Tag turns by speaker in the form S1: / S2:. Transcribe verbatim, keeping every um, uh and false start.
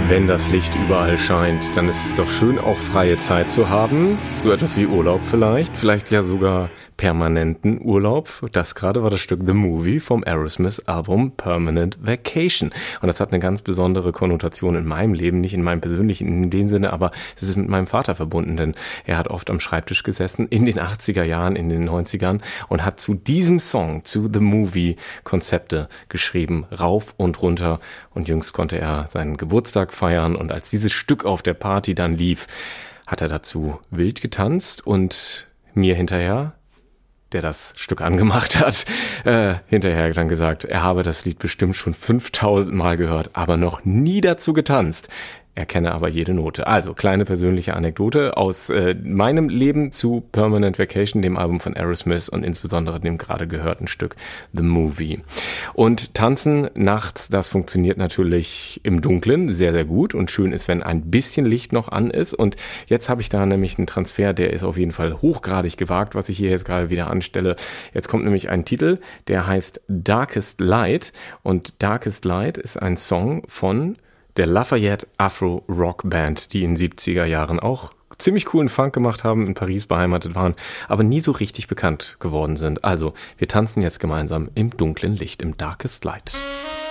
S1: Wenn das Licht überall scheint, dann ist es doch schön, auch freie Zeit zu haben. So etwas wie Urlaub vielleicht, vielleicht ja sogar permanenten Urlaub. Das gerade war das Stück The Movie vom Aerosmith-Album Permanent Vacation. Und das hat eine ganz besondere Konnotation in meinem Leben, nicht in meinem persönlichen in dem Sinne, aber es ist mit meinem Vater verbunden, denn er hat oft am Schreibtisch gesessen in den achtziger Jahren, in den neunzigern und hat zu diesem Song, zu The Movie, Konzepte geschrieben, rauf und runter. Und jüngst konnte er seinen Geburtstag feiern und als dieses Stück auf der Party dann lief, hat er dazu wild getanzt und mir hinterher, der das Stück angemacht hat, äh, hinterher dann gesagt, er habe das Lied bestimmt schon fünftausend Mal gehört, aber noch nie dazu getanzt. Er kenne aber jede Note. Also, kleine persönliche Anekdote aus äh, meinem Leben zu Permanent Vacation, dem Album von Aerosmith und insbesondere dem gerade gehörten Stück The Movie. Und Tanzen nachts, das funktioniert natürlich im Dunkeln sehr, sehr gut und schön ist, wenn ein bisschen Licht noch an ist. Und jetzt habe ich da nämlich einen Transfer, der ist auf jeden Fall hochgradig gewagt, was ich hier jetzt gerade wieder anstelle. Jetzt kommt nämlich ein Titel, der heißt Darkest Light und Darkest Light ist ein Song von der Lafayette Afro Rock Band, die in den siebziger Jahren auch ziemlich coolen Funk gemacht haben, in Paris beheimatet waren, aber nie so richtig bekannt geworden sind. Also, wir tanzen jetzt gemeinsam im dunklen Licht, im Darkest Light.